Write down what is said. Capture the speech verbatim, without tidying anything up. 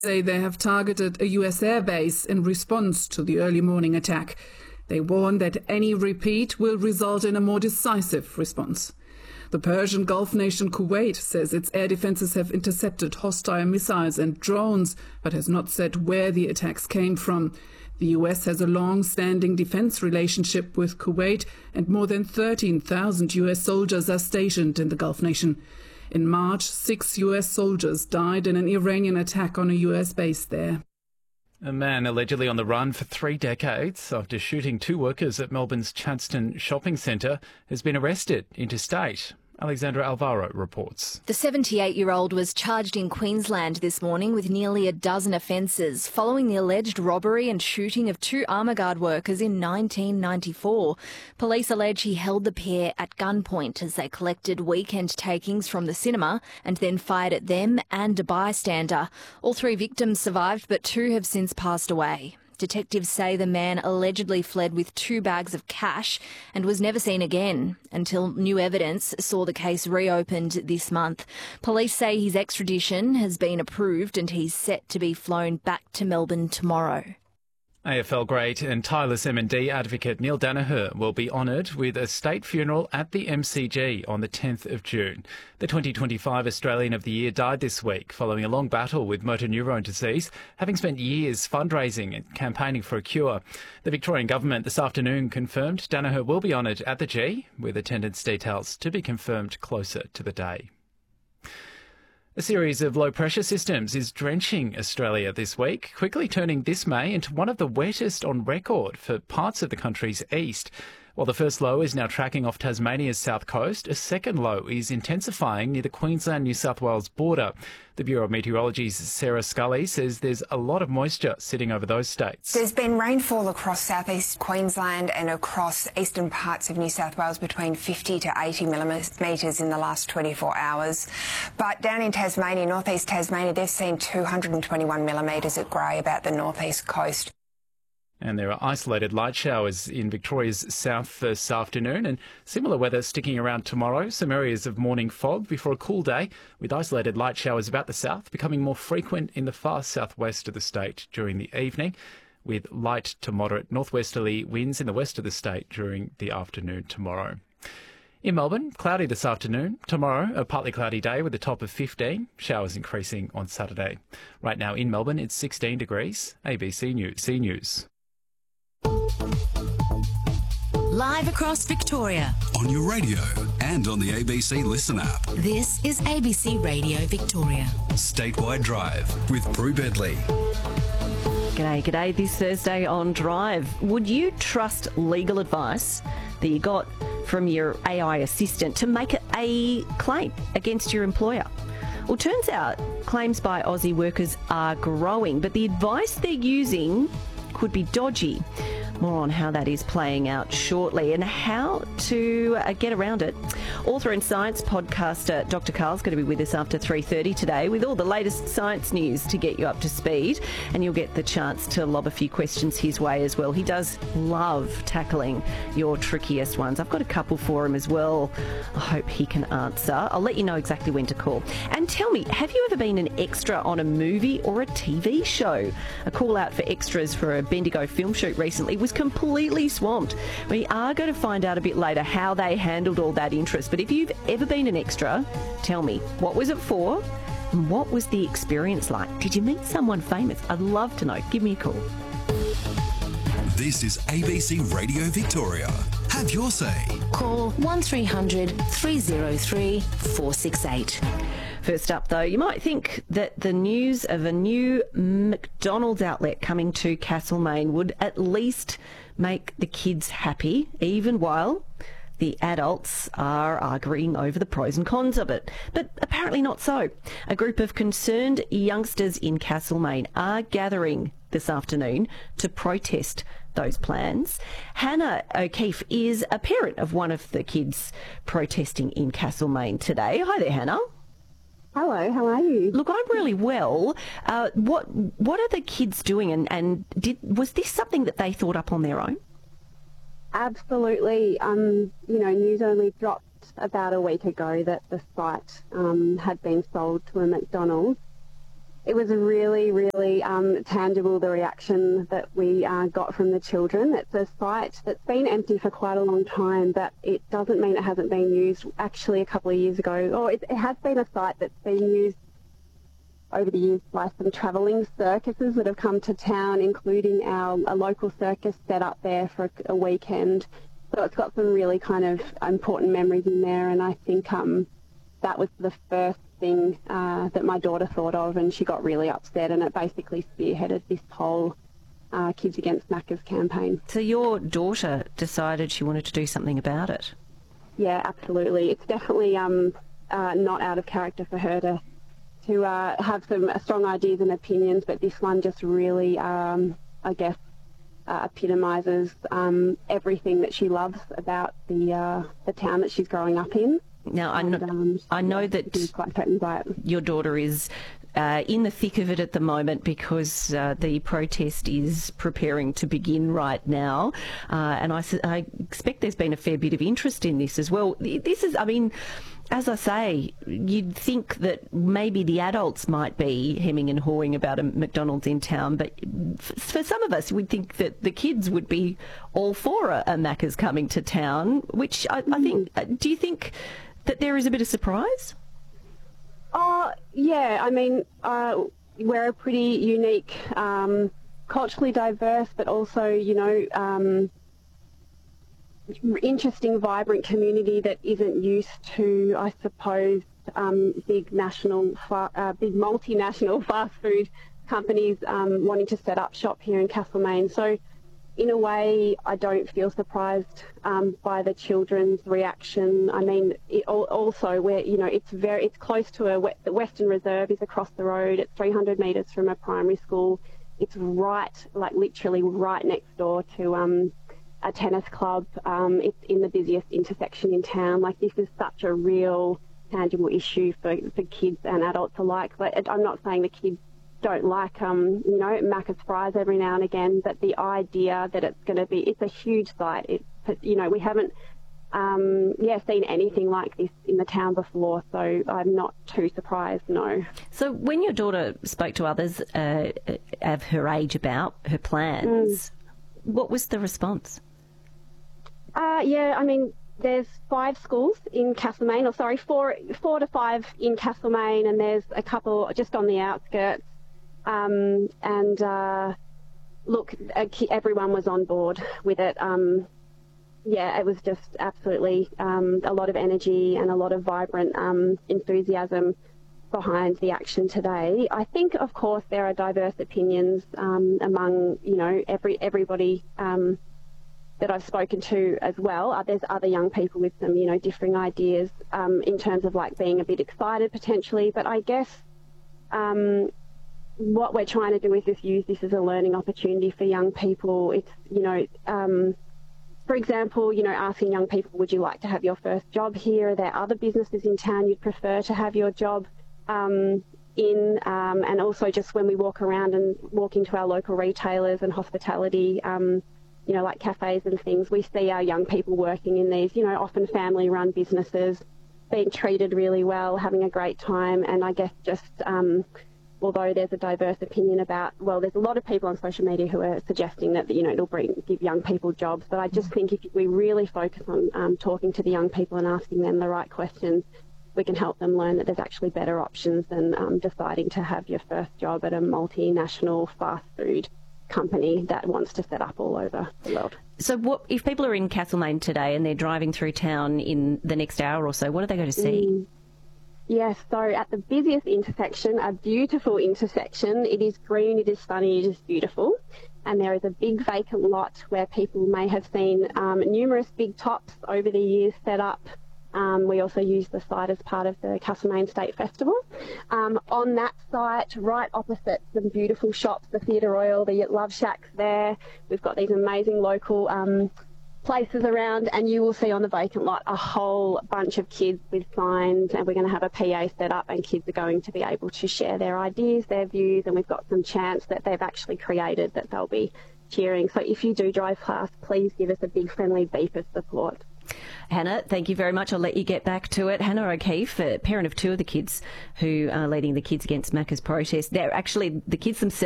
say they have targeted a U S airbase in response to the early morning attack. They warn that any repeat will result in a more decisive response. The Persian Gulf nation Kuwait says its air defenses have intercepted hostile missiles and drones, but has not said where the attacks came from. The U S has a long-standing defense relationship with Kuwait, and more than thirteen thousand U S soldiers are stationed in the Gulf nation. In March, six U S soldiers died in an Iranian attack on a U S base there. A man allegedly on the run for three decades after shooting two workers at Melbourne's Chadstone shopping centre has been arrested interstate. Alexandra Alvaro reports. The seventy-eight-year-old was charged in Queensland this morning with nearly a dozen offences following the alleged robbery and shooting of two Armaguard workers in nineteen ninety-four. Police allege he held the pair at gunpoint as they collected weekend takings from the cinema and then fired at them and a bystander. All three victims survived, but two have since passed away. Detectives say the man allegedly fled with two bags of cash and was never seen again until new evidence saw the case reopened this month. Police say his extradition has been approved and he's set to be flown back to Melbourne tomorrow. A F L great and tireless M and D advocate Neil Daniher will be honoured with a state funeral at the M C G on the tenth of June. The twenty twenty-five Australian of the Year died this week following a long battle with motor neurone disease, having spent years fundraising and campaigning for a cure. The Victorian Government this afternoon confirmed Daniher will be honoured at the G, with attendance details to be confirmed closer to the day. A series of low-pressure systems is drenching Australia this week, quickly turning this May into one of the wettest on record for parts of the country's east. While the first low is now tracking off Tasmania's south coast, a second low is intensifying near the Queensland-New South Wales border. The Bureau of Meteorology's Sarah Scully says there's a lot of moisture sitting over those states. There's been rainfall across southeast Queensland and across eastern parts of New South Wales between fifty to eighty millimetres in the last twenty-four hours. But down in Tasmania, northeast Tasmania, they've seen two hundred twenty-one millimetres at Grey, about the northeast coast. And there are isolated light showers in Victoria's south this afternoon, and similar weather sticking around tomorrow. Some areas of morning fog before a cool day, with isolated light showers about the south becoming more frequent in the far southwest of the state during the evening, with light to moderate northwesterly winds in the west of the state during the afternoon tomorrow. In Melbourne, cloudy this afternoon. Tomorrow, a partly cloudy day with a top of fifteen. Showers increasing on Saturday. Right now in Melbourne, it's sixteen degrees. A B C News. C News. Live across Victoria. On your radio and on the A B C Listen app. This is A B C Radio Victoria. Statewide Drive with Prue Bedley. G'day, g'day. This Thursday on Drive. Would you trust legal advice that you got from your A I assistant to make a claim against your employer? Well, turns out claims by Aussie workers are growing, but the advice they're using could be dodgy. More on how that is playing out shortly and how to uh, get around it. Author and science podcaster Doctor Karl's going to be with us after three thirty today with all the latest science news to get you up to speed, and you'll get the chance to lob a few questions his way as well. He does love tackling your trickiest ones. I've got a couple for him as well. I hope he can answer. I'll let you know exactly when to call. And tell me, have you ever been an extra on a movie or a T V show? A call out for extras for a Bendigo film shoot recently was completely swamped. We are going to find out a bit later how they handled all that interest. But if you've ever been an extra, tell me, what was it for? And what was the experience like? Did you meet someone famous? I'd love to know. Give me a call. This is A B C Radio Victoria. Have your say. Call one three hundred three oh three four six eight. First up, though, you might think that the news of a new McDonald's outlet coming to Castlemaine would at least make the kids happy, even while the adults are arguing over the pros and cons of it. But apparently not so. A group of concerned youngsters in Castlemaine are gathering this afternoon to protest those plans. Hannah O'Keefe is a parent of one of the kids protesting in Castlemaine today. Hi there, Hannah. Hello, how are you? Look, I'm really well. Uh, what what are the kids doing, and, and did was this something that they thought up on their own? Absolutely. Um, you know, news only dropped about a week ago that the site um, had been sold to a McDonald's. it was really, really um, tangible, the reaction that we uh, got from the children. It's a site that's been empty for quite a long time, but it doesn't mean it hasn't been used. Actually, a couple of years ago, or it, it has been a site that's been used over the years by some travelling circuses that have come to town, including our a local circus set up there for a, a weekend. So it's got some really kind of important memories in there, and I think um, that was the first thing uh, that my daughter thought of, and she got really upset, and it basically spearheaded this whole uh, Kids Against Macca's campaign. So your daughter decided she wanted to do something about it? Yeah, absolutely. It's definitely um, uh, not out of character for her to to uh, have some uh, strong ideas and opinions, but this one just really, um, I guess, uh, epitomises um, everything that she loves about the uh, the town that she's growing up in. Now, I know, and, um, I know yeah, that she's quite threatened by it. Your daughter is uh, in the thick of it at the moment because uh, the protest is preparing to begin right now. Uh, and I, I expect there's been a fair bit of interest in this as well. This is, I mean, as I say, you'd think that maybe the adults might be hemming and hawing about a McDonald's in town, but for some of us, we'd think that the kids would be all for a, a Macca's coming to town, which I, I think, do you think that there is a bit of surprise? Oh, yeah. I mean, uh, we're a pretty unique, um, culturally diverse, but also, you know, um, interesting, vibrant community that isn't used to, I suppose, um, big national, fa- uh, big multinational fast food companies um, wanting to set up shop here in Castlemaine. So, in a way, I don't feel surprised um, by the children's reaction. I mean, it also, where you know, it's very, it's close to a the Western Reserve is across the road. It's three hundred metres from a primary school. It's right, like literally right next door to um, a tennis club. Um, it's in the busiest intersection in town. Like, this is such a real, tangible issue for, for kids and adults alike. But I'm not saying the kids don't like, um, you know, Macca's fries every now and again, but the idea that it's going to be, it's a huge site. It, you know, we haven't, um, yeah, seen anything like this in the town before, so I'm not too surprised, no. So when your daughter spoke to others uh, of her age about her plans, mm. what was the response? Uh, yeah, I mean, there's five schools in Castlemaine, or sorry, four, four to five in Castlemaine, and there's a couple just on the outskirts. Um, and uh, look, everyone was on board with it. Um, yeah, it was just absolutely um, a lot of energy and a lot of vibrant um, enthusiasm behind the action today. I think, of course, there are diverse opinions um, among, you know, every everybody um, that I've spoken to as well. Uh, there's other young people with some, you know, differing ideas um, in terms of like being a bit excited potentially. But I guess um, what we're trying to do is just use this as a learning opportunity for young people. It's, you know, um, for example, you know, asking young people, would you like to have your first job here? Are there other businesses in town you'd prefer to have your job um, in? Um, and also just when we walk around and walk into our local retailers and hospitality, um, you know, like cafes and things, we see our young people working in these, you know, often family-run businesses, being treated really well, having a great time. And I guess just, um, although there's a diverse opinion about, well, there's a lot of people on social media who are suggesting that, you know, it'll bring, give young people jobs. But I just think if we really focus on um, talking to the young people and asking them the right questions, we can help them learn that there's actually better options than um, deciding to have your first job at a multinational fast food company that wants to set up all over the world. So what if people are in Castlemaine today and they're driving through town in the next hour or so, what are they going to see? Mm. Yes, so at the busiest intersection, a beautiful intersection, it is green, it is sunny, it is beautiful, and there is a big vacant lot where people may have seen um, numerous big tops over the years set up. Um, we also use the site as part of the Castlemaine State Festival. Um, on that site, right opposite some beautiful shops, the Theatre Royal, the Love Shacks there, we've got these amazing local um, places around, and you will see on the vacant lot a whole bunch of kids with signs, and we're going to have a P A set up, and kids are going to be able to share their ideas, their views, and we've got some chants that they've actually created that they'll be cheering. So if you do drive past, please give us a big friendly beep of support. Hannah, thank you very much. I'll let you get back to it. Hannah O'Keefe, a parent of two of the kids who are leading the Kids Against Macca's protest. They're actually the kids themselves.